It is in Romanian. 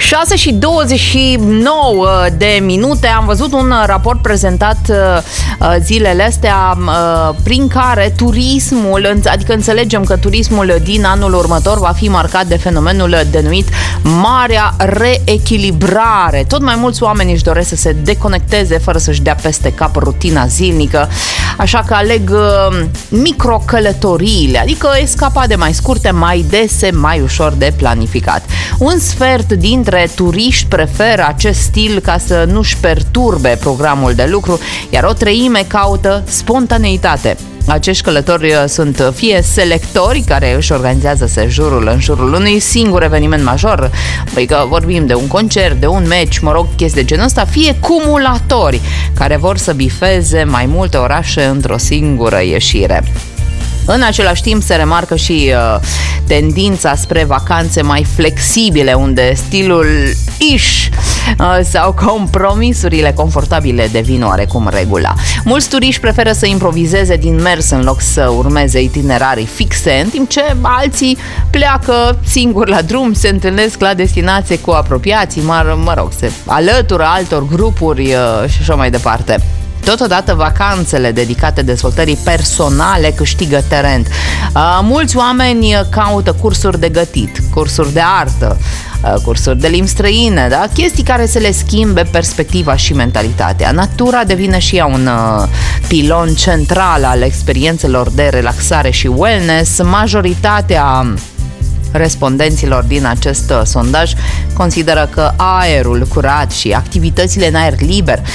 6:29 am văzut un raport prezentat zilele astea prin care turismul, adică înțelegem că turismul din anul următor va fi marcat de fenomenul denumit Marea Reechilibrare. Tot mai mulți oameni își doresc să se deconecteze fără să-și dea peste cap rutina zilnică, așa că aleg microcălătoriile, adică escapade mai scurte, mai dese, mai ușor de planificat. Un sfert dintre turiști preferă acest stil ca să nu-și perturbe programul de lucru, iar o treime caută spontaneitate. Acești călători sunt fie selectori care își organizează sejurul în jurul unui singur eveniment major, adică vorbim de un concert, de un meci, chestii de genul ăsta, fie cumulatori care vor să bifeze mai multe orașe într-o singură ieșire. În același timp se remarcă și tendința spre vacanțe mai flexibile, unde stilul sau compromisurile confortabile devin oarecum regula. Mulți turiști preferă să improvizeze din mers în loc să urmeze itinerarii fixe, în timp ce alții pleacă singuri la drum, se întâlnesc la destinație cu apropiații, se alătură altor grupuri și așa mai departe. Totodată, vacanțele dedicate dezvoltării personale câștigă teren. Mulți oameni caută cursuri de gătit, cursuri de artă, cursuri de limbi străine, da? Chestii care să le schimbe perspectiva și mentalitatea. Natura devine și ea un pilon central al experiențelor de relaxare și wellness. Majoritatea respondenților din acest sondaj consideră că aerul curat și activitățile în aer liber